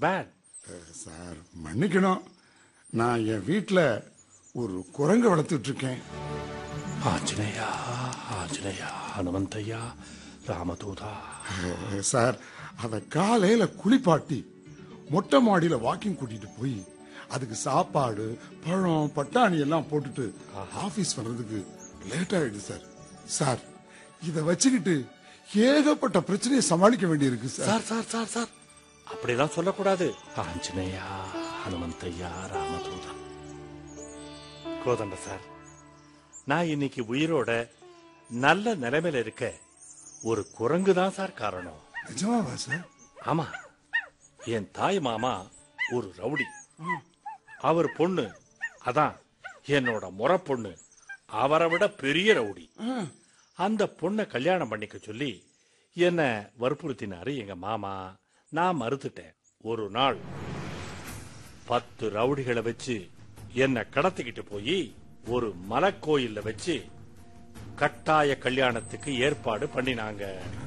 bad. Sir மன்னிக்கணும், நான் என் வீட்டில் ஒரு குரங்கு வளர்த்துட்டு இருக்கேன். ஆஞ்சநேயா, ஆஞ்சநேயா, ஹனுமந்தையா, ராமதூதா. சார் அதை காலையில குளிப்பாட்டி மொட்டை மாடியில வாக்கிங் கூட்டிட்டு போய் அதுக்கு சாப்பாடு பழம் பட்டாணி எல்லாம் போட்டுட்டு ஆபீஸ் வர்றதுக்கு லேட் ஆயிடுது சார். சார் இத வச்சுக்கிட்டு ஏகப்பட்ட பிரச்சனையை சமாளிக்க வேண்டியிருக்கு sir. Sir sir sir sir அப்படிலாம் சொல்லக்கூடாது. ஆஞ்சநேயா, ஹனுமந்தையா, ராமதூதா. கோதண்ட சார், நான் இன்னைக்கு உயிரோட நல்ல நிலைமையில இருக்க ஒரு குரங்கு தான் சார் காரணம். நிஜமாவா சார்? ஆமா, என் தாய் மாமா ஒரு ரவுடி. அவர் பொண்ணு, அதான் என்னோட முறை பொண்ணு, அவரை விட பெரிய ரவுடி. அந்த பொண்ணை கல்யாணம் பண்ணிக்க சொல்லி என்ன வற்புறுத்தினாரு எங்க மாமா. நான் மறுத்துட்டேன். ஒரு நாள் 10 ரவுடிகளை வச்சு என்ன கடத்திக்கிட்டு போய் ஒரு மலைக்கோயில்ல வச்சு கட்டாய கல்யாணத்துக்கு ஏற்பாடு பண்ணினாங்க.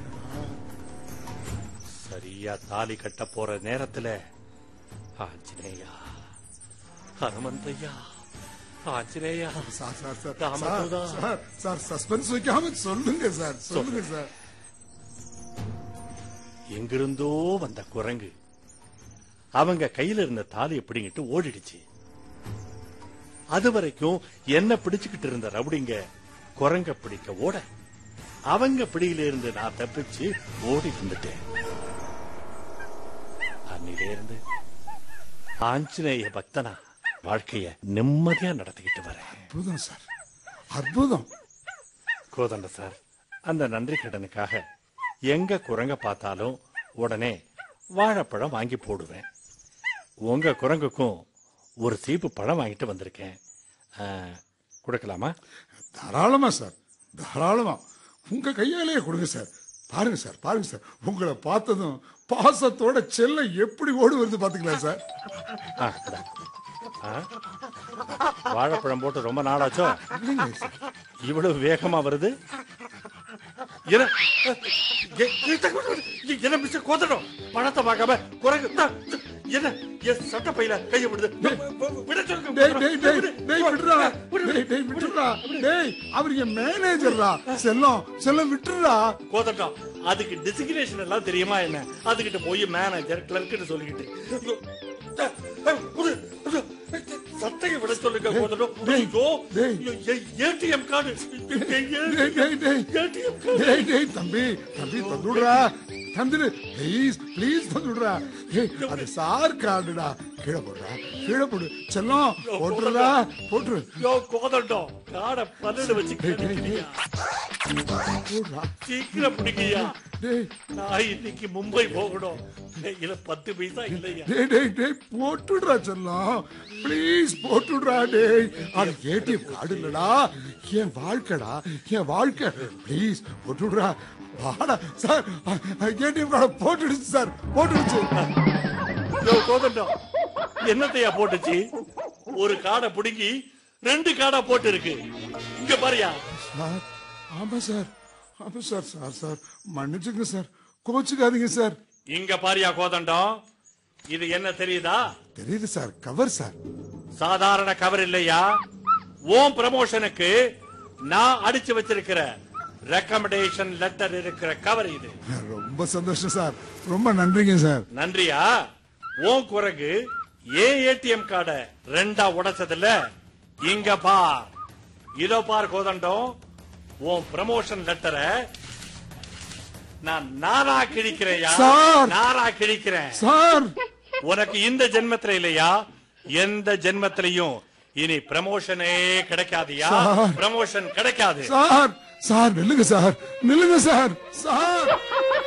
சரியா தாலி கட்ட போற நேரத்துல Anjaneya, Hanumanthaiah, Anjaneya, sir sir sir ராமதூதா. Sir sir suspense வைக்காம சொல்லுங்க சார், சொல்லுங்க சார். எங்கிருந்தோ வந்த குரங்கு அவங்க கையில இருந்த தாலியை பிடிங்கிட்டு ஓடிடுச்சு. அது வரைக்கும் என்ன பிடிச்சுக்கிட்டு இருந்த ரவுடிங்க குரங்க பிடிக்க ஓட அவங்க பிடியில இருந்து நான் தப்பிச்சு ஓடி வந்துட்டேன். அன்னிலே இருந்து ஆஞ்சநேய பக்தனா வாழ்க்கைய நிம்மதியா நடத்திக்கிட்டு வரேன். அற்புதம் சார், அற்புதம். கோதண்ட சார், அந்த நன்றி கடனுக்காக எங்க குரங்க பார்த்தாலும் உடனே வாழைப்பழம் வாங்கி போடுவேன். உங்க குரங்குக்கும் ஒரு சீப்பு பழம் வாங்கிட்டு வந்திருக்கேன். கொடுக்கலாமா? தாராளமா சார், தாராளமா. உங்க கையாலேயே கொடுங்க சார். பாருங்க சார், பாருங்க சார், உங்களை பார்த்ததும் பாசத்தோட செல்ல எப்படி ஓடி வருது பாத்துக்கலாம் சார். வாழைப்பழம் போட்டு ரொம்ப நாளாச்சோ? இவ்வளவு வேகமா வருது? என்ன மிஸ்டர் கோதண்டம், பழத்தை பார்க்காம குரங்கு என்ன என் சட்ட பையில கைய விடுது. அவர் என் மேனேஜர்ரா. செல்லம் செல்லம் விட்டுறா. கோதண்டம், அதுக்கு டெசிக்னேஷன் எல்லாம் தெரியுமா என்ன? அதுகிட்ட போய் மேனேஜர் கிளர்க்னு சொல்லிக்கிட்டு சட்டையை விட சொல்லுங்க கோதண்டம். ஏடிஎம் கார்டு, தம்பி தம்பி தந்துடுறா, தந்துடு ப்ளீஸ் ப்ளீஸ் தந்துடுறா. அது சார் கார்டுடா. கீழே போடுறா, கீழே போடு. செல்லம் போட்டுறா, போட்டுரு. கோதண்டம், காடை பல்லு வச்சு சீக்கிரம் பிடிக்கியா. நான் இன்னைக்கு மும்பை போகணும். 10 பைசா இல்லையா? போட்டுடுறா செல்லம், ப்ளீஸ் போட்டுடுறா. டேய், அது ஏடிஎம் கார்டு இல்லடா, என் வாழ்க்கைடா, என் வாழ்க்கை. ப்ளீஸ் போட்டுடுறா. வாடா சார், ஏடிஎம் கார்டு போட்டுடுச்சு சார், போட்டுடுச்சு. கோதண்டம், என்னத்தையா போட்டுச்சு? ஒரு காடை பிடுங்கி 2 காடா போட்டு இருக்கு. இங்க பாரியா. சார், ஆமா சார், ஆமா sir. Sir sir மன்னிச்சுங்க sir, கோச்சுக்காதீங்க sir. இங்க பாரியா கோதண்டம், இது என்ன தெரியுதா? தெரியுது சார், கவர் சார். சாதாரண கவர் இல்லையா, ஓம் ப்ரமோஷனுக்கு நான் அடிச்சு வச்சிருக்கிற ரெக்கமெண்டேஷன் லெட்டர் இருக்கிற கவர் இது. ரொம்ப சந்தோஷம் சார், ரொம்ப நன்றிங்க சார். நன்றியா? ஓம் குரங்கு ஏன் ஏடிஎம் கார்டை 2ஆ உடைச்சதில்ல? இங்க பார், இதோ பார் கோதண்டம், உன் ப்ரமோஷன் லெட்டரை நான் நாரா கிழிக்கிறேன். நாரா கிழிக்கிறேன் சார். உனக்கு இந்த ஜென்மத்துல இல்லையா, எந்த ஜென்மத்திலையும் இனி ப்ரமோஷனே கிடைக்காதியா? ப்ரமோஷன் கிடைக்காது சார். சார் நில்லுங்க சார், நில்லுங்க சார். சார்